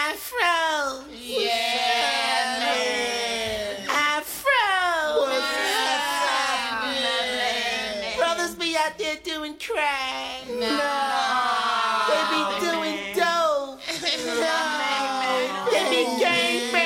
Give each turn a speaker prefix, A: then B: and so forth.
A: Afro.
B: Yeah,
A: Afro.
B: What's happening?
A: Brothers be out there doing crack.
B: No.
A: They be doing dope. They be gang